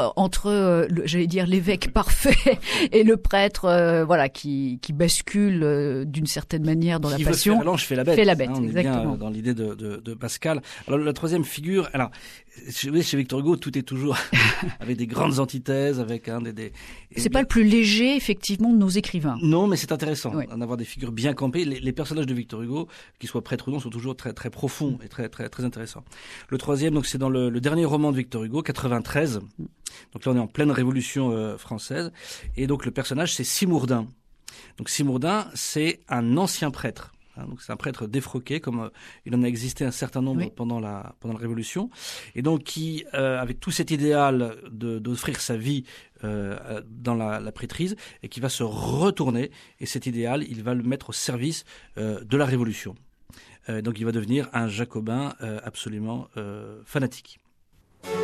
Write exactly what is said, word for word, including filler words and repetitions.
entre, euh, le, j'allais dire, l'évêque parfait et le prêtre, euh, voilà, qui, qui bascule euh, d'une certaine manière dans qui la passion. Qui veut faire l'ange fait la bête. Fait la bête, hein, on exactement. est bien dans l'idée de, de, de Pascal. Alors la troisième figure, alors chez, chez Victor Hugo, tout est toujours avec des grandes antithèses, avec un hein, des. des c'est pas le plus léger, effectivement, de nos écrivains. Non, mais c'est intéressant oui. d'avoir des figures bien campées. Les, les personnages de Victor Hugo, qu'ils soient prêtres ou non, sont toujours très très profonds et très très très intéressants. Le troisième, donc c'est dans le, le dernier roman de Victor Hugo, quatre-vingt-treize. Donc là, on est en pleine Révolution euh, française, et donc le personnage, c'est Simourdin. Donc Simourdin, c'est un ancien prêtre. Hein, donc c'est un prêtre défroqué, comme euh, il en a existé un certain nombre oui. pendant la pendant la Révolution, et donc qui, euh, avec tout cet idéal de d'offrir sa vie euh, dans la, la prêtrise, et qui va se retourner, et cet idéal, il va le mettre au service euh, de la Révolution. Euh, donc il va devenir un jacobin euh, absolument euh, fanatique.